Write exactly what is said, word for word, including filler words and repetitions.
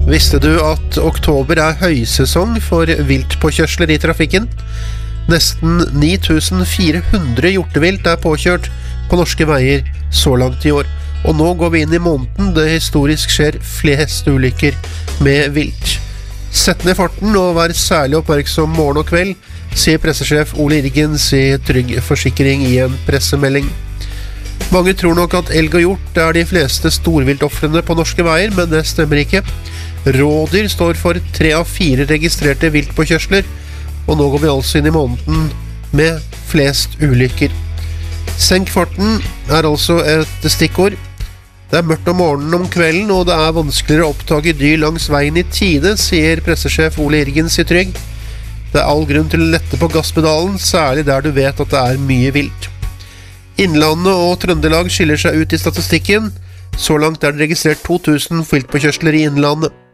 Visste du at oktober er høysesong for viltpåkjørsler i trafikken? Nesten ni tusen fire hundre hjortevilt er påkjørt på norske veier så langt i år. Og nå går vi inn i måneden det historisk skjer flest ulykker med vilt. Sett ned farten og vær særlig oppmerksom morgen og kveld, sier pressesjef Ole Irgens i Trygg Forsikring i en pressemelding. Mange tror nok at elg og hjort er de fleste storviltoffrene på norske veier, men det stemmer ikke. Rådyr står for tre av fire registrerte viltpåkjørsler, og nå går vi altså inn i måneden med flest ulykker. Senk farten er altså et stikkord. Det er mørkt om morgenen om kvelden, og det er vanskeligere å oppdage dyr langs veien i tide, sier pressesjef Ole Irgens i Trygg. Det er all grunn til å lette på gasspedalen, særlig der du vet at det er mye vilt. Innlandet og Trøndelag skiller seg ut i statistikken. Så langt er det registrert to tusen viltpåkjørsler i Innlandet.